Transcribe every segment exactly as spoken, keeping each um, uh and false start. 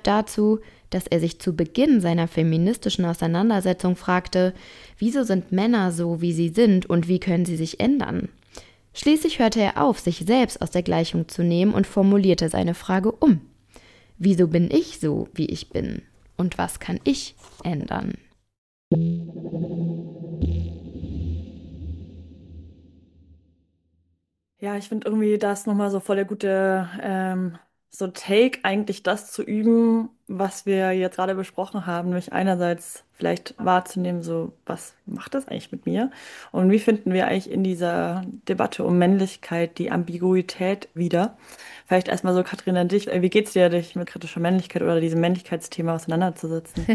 beschreibt dazu, dass er sich zu Beginn seiner feministischen Auseinandersetzung fragte, wieso sind Männer so, wie sie sind und wie können sie sich ändern? Schließlich hörte er auf, sich selbst aus der Gleichung zu nehmen und formulierte seine Frage um. Wieso bin ich so, wie ich bin? Und was kann ich ändern? Ja, ich finde irgendwie das nochmal so voll der gute ähm, so Take, eigentlich das zu üben, was wir jetzt gerade besprochen haben, nämlich einerseits vielleicht wahrzunehmen, so was macht das eigentlich mit mir und wie finden wir eigentlich in dieser Debatte um Männlichkeit die Ambiguität wieder. Vielleicht erstmal so, Katrin, an dich, äh, wie geht's dir, dich mit kritischer Männlichkeit oder diesem Männlichkeitsthema auseinanderzusetzen?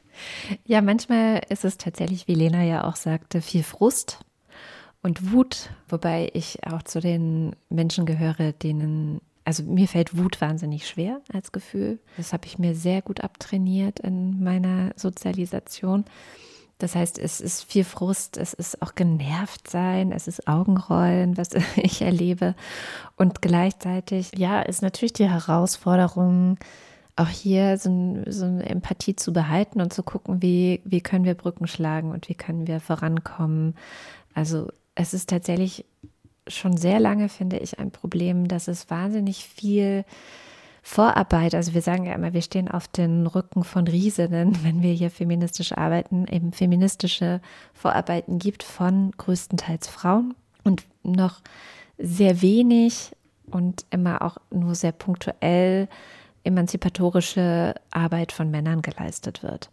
Ja, manchmal ist es tatsächlich, wie Lena ja auch sagte, viel Frust und Wut, wobei ich auch zu den Menschen gehöre, denen, also mir fällt Wut wahnsinnig schwer als Gefühl. Das habe ich mir sehr gut abtrainiert in meiner Sozialisation. Das heißt, es ist viel Frust, es ist auch genervt sein, es ist Augenrollen, was ich erlebe. Und gleichzeitig, ja, ist natürlich die Herausforderung, auch hier so, ein, so eine Empathie zu behalten und zu gucken, wie, wie können wir Brücken schlagen und wie können wir vorankommen. Also es ist tatsächlich schon sehr lange, finde ich, ein Problem, dass es wahnsinnig viel Vorarbeit, also wir sagen ja immer, wir stehen auf den Rücken von Riesinnen, wenn wir hier feministisch arbeiten, eben feministische Vorarbeiten gibt von größtenteils Frauen und noch sehr wenig und immer auch nur sehr punktuell emanzipatorische Arbeit von Männern geleistet wird.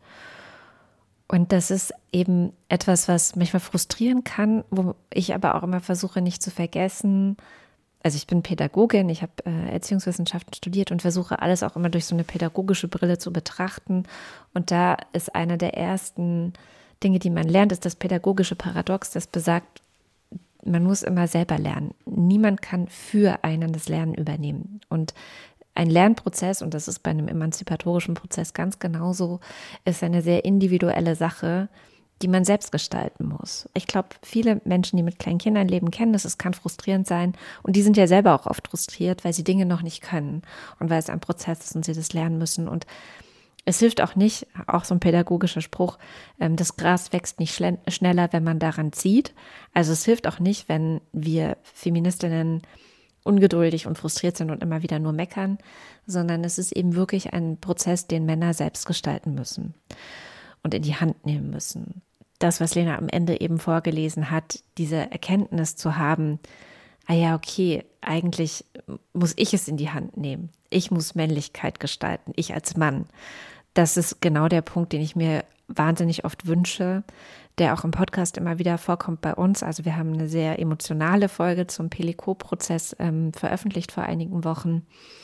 Und das ist eben etwas, was manchmal frustrieren kann, wo ich aber auch immer versuche, nicht zu vergessen. Also ich bin Pädagogin, ich habe äh, Erziehungswissenschaften studiert und versuche alles auch immer durch so eine pädagogische Brille zu betrachten. Und da ist eine der ersten Dinge, die man lernt, ist das pädagogische Paradox, das besagt, man muss immer selber lernen. Niemand kann für einen das Lernen übernehmen. Und ein Lernprozess, und das ist bei einem emanzipatorischen Prozess ganz genauso, ist eine sehr individuelle Sache, die man selbst gestalten muss. Ich glaube, viele Menschen, die mit kleinen Kindern leben, kennen das. Es kann frustrierend sein. Und die sind ja selber auch oft frustriert, weil sie Dinge noch nicht können und weil es ein Prozess ist und sie das lernen müssen. Und es hilft auch nicht, auch so ein pädagogischer Spruch, das Gras wächst nicht schneller, wenn man daran zieht. Also es hilft auch nicht, wenn wir Feministinnen ungeduldig und frustriert sind und immer wieder nur meckern, sondern es ist eben wirklich ein Prozess, den Männer selbst gestalten müssen und in die Hand nehmen müssen. Das, was Lena am Ende eben vorgelesen hat, diese Erkenntnis zu haben, ah ja, okay, eigentlich muss ich es in die Hand nehmen. Ich muss Männlichkeit gestalten, ich als Mann. Das ist genau der Punkt, den ich mir wahnsinnig oft wünsche, der auch im Podcast immer wieder vorkommt bei uns. Also wir haben eine sehr emotionale Folge zum Pelico-Prozess ähm, veröffentlicht vor einigen Wochen,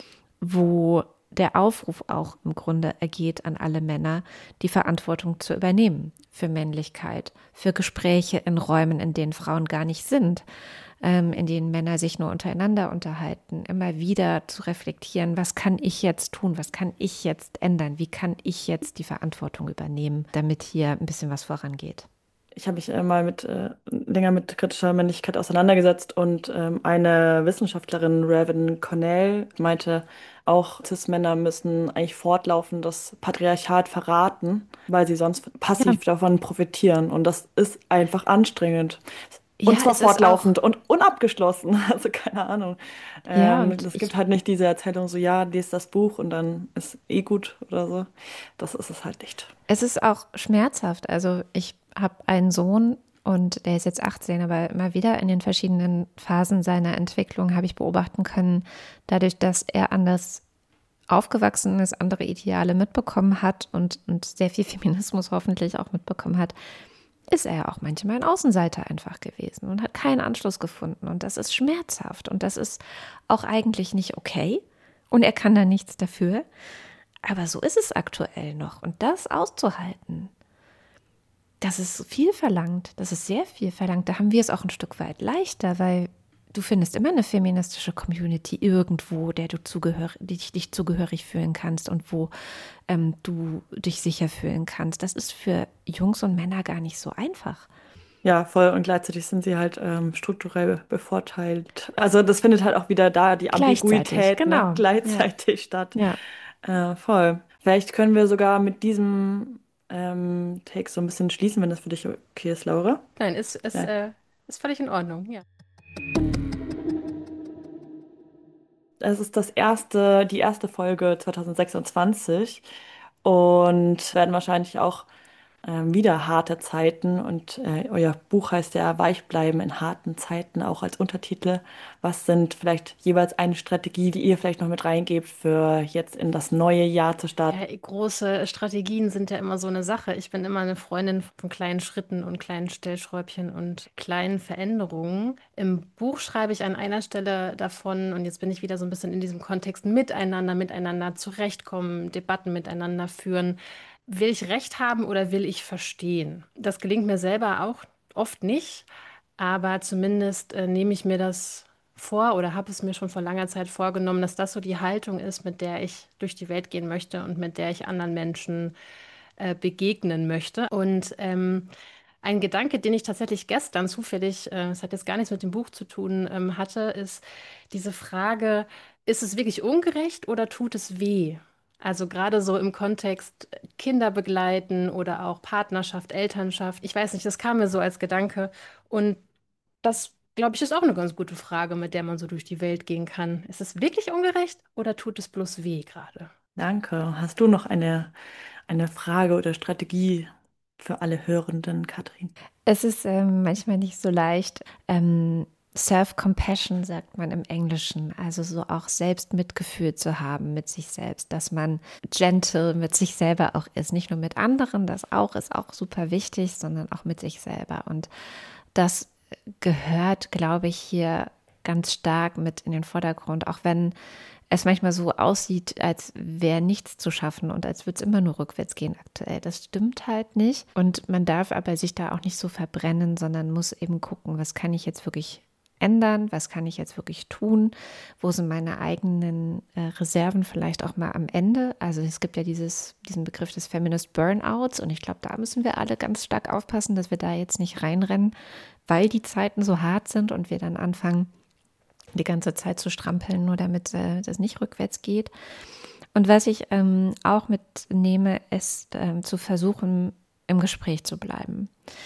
wo der Aufruf auch im Grunde ergeht an alle Männer, die Verantwortung zu übernehmen für Männlichkeit, für Gespräche in Räumen, in denen Frauen gar nicht sind, ähm, in denen Männer sich nur untereinander unterhalten, immer wieder zu reflektieren, was kann ich jetzt tun, was kann ich jetzt ändern, wie kann ich jetzt die Verantwortung übernehmen, damit hier ein bisschen was vorangeht. Ich habe mich äh, mal mit, äh, länger mit kritischer Männlichkeit auseinandergesetzt und ähm, eine Wissenschaftlerin, Raven Cornell, meinte, auch Cis-Männer müssen eigentlich fortlaufend das Patriarchat verraten, weil sie sonst Ja, passiv davon profitieren. Und das ist einfach anstrengend. Und ja, zwar es ist auch, fortlaufend und unabgeschlossen. Also keine Ahnung. ja, Ähm, und es ich gibt halt nicht diese Erzählung so, ja, lies das Buch und dann ist eh gut oder so. Das ist es halt nicht. Es ist auch schmerzhaft. Also ich habe einen Sohn und der ist jetzt achtzehn, aber immer wieder in den verschiedenen Phasen seiner Entwicklung habe ich beobachten können, dadurch, dass er anders aufgewachsen ist, andere Ideale mitbekommen hat und, und sehr viel Feminismus hoffentlich auch mitbekommen hat, ist er ja auch manchmal ein Außenseiter einfach gewesen und hat keinen Anschluss gefunden. Und das ist schmerzhaft und das ist auch eigentlich nicht okay. Und er kann da nichts dafür. Aber so ist es aktuell noch. Und das auszuhalten, das ist viel verlangt. Das ist sehr viel verlangt. Da haben wir es auch ein Stück weit leichter, weil du findest immer eine feministische Community irgendwo, der du zugehörig, dich, dich zugehörig fühlen kannst und wo ähm, du dich sicher fühlen kannst. Das ist für Jungs und Männer gar nicht so einfach. Ja, voll. Und gleichzeitig sind sie halt ähm, strukturell bevorteilt. Also das findet halt auch wieder da die Gleichzeitig, Ambiguität, ne, genau. Ja, gleichzeitig statt. ja. Äh, voll. Vielleicht können wir sogar mit diesem ähm, Take so ein bisschen schließen, wenn das für dich okay ist, Laura. Nein, ist, ist, Ja. äh, ist völlig in Ordnung, ja. Es ist das erste, die erste Folge zwanzig sechsundzwanzig und werden wahrscheinlich auch ähm, wieder harte Zeiten und äh, euer Buch heißt ja Weich bleiben in harten Zeiten, auch als Untertitel. Was sind vielleicht jeweils eine Strategie, die ihr vielleicht noch mit reingebt, für jetzt in das neue Jahr zu starten? Ja, große Strategien sind ja immer so eine Sache. Ich bin immer eine Freundin von kleinen Schritten und kleinen Stellschräubchen und kleinen Veränderungen. Im Buch schreibe ich an einer Stelle davon, und jetzt bin ich wieder so ein bisschen in diesem Kontext miteinander, miteinander zurechtkommen, Debatten miteinander führen. Will ich Recht haben oder will ich verstehen? Das gelingt mir selber auch oft nicht, aber zumindest äh, nehme ich mir das vor oder habe es mir schon vor langer Zeit vorgenommen, dass das so die Haltung ist, mit der ich durch die Welt gehen möchte und mit der ich anderen Menschen äh, begegnen möchte. Und ähm, ein Gedanke, den ich tatsächlich gestern zufällig, äh, es hat jetzt gar nichts mit dem Buch zu tun, ähm, hatte, ist diese Frage, ist es wirklich ungerecht oder tut es weh? Also gerade so im Kontext Kinder begleiten oder auch Partnerschaft, Elternschaft. Ich weiß nicht, das kam mir so als Gedanke. Und das, glaube ich, ist auch eine ganz gute Frage, mit der man so durch die Welt gehen kann. Ist es wirklich ungerecht oder tut es bloß weh gerade? Danke. Hast du noch eine, eine Frage oder Strategie für alle Hörenden, Katrin? Es ist ähm, manchmal nicht so leicht. Ähm, Self-Compassion sagt man im Englischen, also so auch selbst Mitgefühl zu haben mit sich selbst, dass man gentle mit sich selber auch ist, nicht nur mit anderen, das auch ist auch super wichtig, sondern auch mit sich selber. Und das gehört, glaube ich, hier ganz stark mit in den Vordergrund, auch wenn es manchmal so aussieht, als wäre nichts zu schaffen und als würde es immer nur rückwärts gehen aktuell. Das stimmt halt nicht. Und man darf aber sich da auch nicht so verbrennen, sondern muss eben gucken, was kann ich jetzt wirklich ändern, was kann ich jetzt wirklich tun, wo sind meine eigenen äh, Reserven vielleicht auch mal am Ende. Also es gibt ja dieses, diesen Begriff des Feminist Burnouts und ich glaube, da müssen wir alle ganz stark aufpassen, dass wir da jetzt nicht reinrennen, weil die Zeiten so hart sind und wir dann anfangen, die ganze Zeit zu strampeln, nur damit äh, das nicht rückwärts geht. Und was ich ähm, auch mitnehme, ist ähm, zu versuchen, im Gespräch zu bleiben.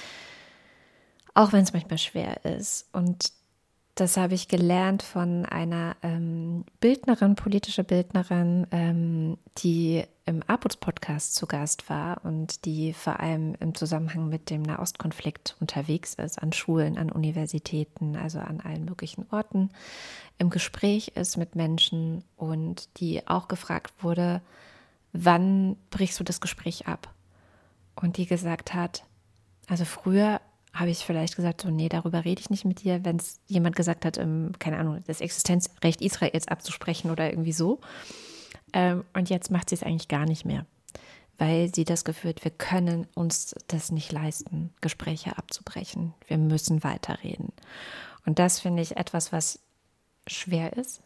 Auch wenn es manchmal schwer ist. Und das habe ich gelernt von einer ähm, Bildnerin, politische Bildnerin, ähm, die im Armuts-Podcast zu Gast war und die vor allem im Zusammenhang mit dem Nahostkonflikt unterwegs ist, an Schulen, an Universitäten, also an allen möglichen Orten, im Gespräch ist mit Menschen und die auch gefragt wurde, wann brichst du das Gespräch ab? Und die gesagt hat, also früher habe ich vielleicht gesagt, so nee, darüber rede ich nicht mit dir, wenn es jemand gesagt hat, ähm, keine Ahnung, das Existenzrecht Israels abzusprechen oder irgendwie so. Ähm, und jetzt macht sie es eigentlich gar nicht mehr, weil sie das Gefühl hat, wir können uns das nicht leisten, Gespräche abzubrechen. Wir müssen weiterreden. Und das finde ich etwas, was schwer ist,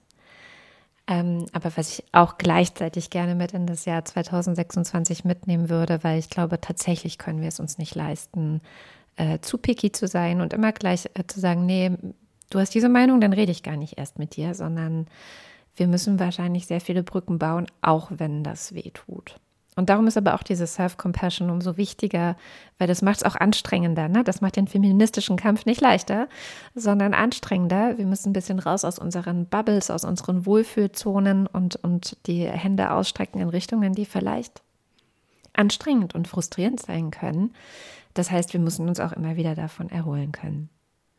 ähm, aber was ich auch gleichzeitig gerne mit in das Jahr zwanzig sechsundzwanzig mitnehmen würde, weil ich glaube, tatsächlich können wir es uns nicht leisten, Äh, zu picky zu sein und immer gleich äh, zu sagen, nee, du hast diese Meinung, dann rede ich gar nicht erst mit dir, sondern wir müssen wahrscheinlich sehr viele Brücken bauen, auch wenn das weh tut. Und darum ist aber auch diese Self-Compassion umso wichtiger, weil das macht es auch anstrengender. Ne? Das macht den feministischen Kampf nicht leichter, sondern anstrengender. Wir müssen ein bisschen raus aus unseren Bubbles, aus unseren Wohlfühlzonen und, und die Hände ausstrecken in Richtungen, die vielleicht anstrengend und frustrierend sein können. Das heißt, wir müssen uns auch immer wieder davon erholen können.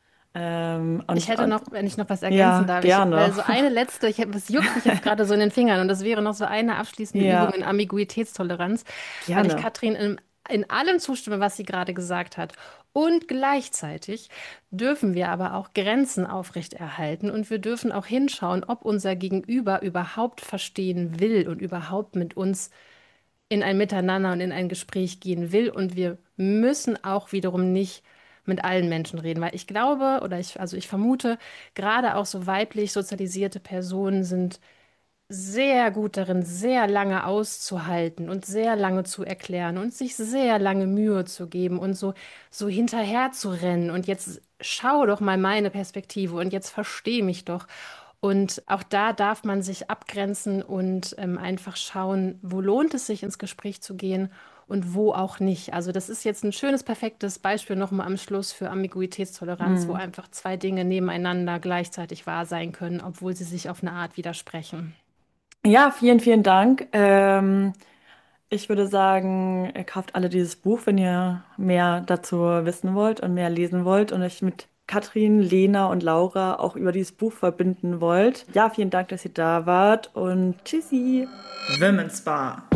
Ähm, und, Ich hätte und, noch, wenn ich noch was ergänzen ja, darf, ich, gerne. weil so eine letzte, ich hab, es juckt mich jetzt gerade so in den Fingern und das wäre noch so eine abschließende Ja, Übung in Ambiguitätstoleranz, weil ich gerne. Katrin in, in allem zustimme, was sie gerade gesagt hat. Und gleichzeitig dürfen wir aber auch Grenzen aufrechterhalten und wir dürfen auch hinschauen, ob unser Gegenüber überhaupt verstehen will und überhaupt mit uns in ein Miteinander und in ein Gespräch gehen will. Und wir müssen auch wiederum nicht mit allen Menschen reden, weil ich glaube oder ich, also ich vermute, gerade auch so weiblich sozialisierte Personen sind sehr gut darin, sehr lange auszuhalten und sehr lange zu erklären und sich sehr lange Mühe zu geben und so, so hinterher zu rennen. Und jetzt schau doch mal meine Perspektive und jetzt versteh mich doch. Und auch da darf man sich abgrenzen und ähm, einfach schauen, wo lohnt es sich, ins Gespräch zu gehen und wo auch nicht. Also das ist jetzt ein schönes, perfektes Beispiel nochmal am Schluss für Ambiguitätstoleranz, wo Mhm. einfach zwei Dinge nebeneinander gleichzeitig wahr sein können, obwohl sie sich auf eine Art widersprechen. Ja, vielen, vielen Dank. Ähm, ich würde sagen, ihr kauft alle dieses Buch, wenn ihr mehr dazu wissen wollt und mehr lesen wollt und euch mit Katrin, Lena und Laura auch über dieses Buch verbinden wollt. Ja, vielen Dank, dass ihr da wart und tschüssi. Women's Bar.